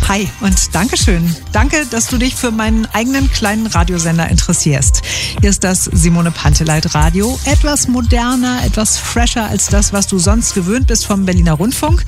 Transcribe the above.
Hi und Dankeschön. Danke, dass du dich für meinen eigenen kleinen Radiosender interessierst. Hier ist das Simone Panteleit Radio. Etwas moderner, etwas fresher als das, was du sonst gewöhnt bist vom Berliner Rundfunk.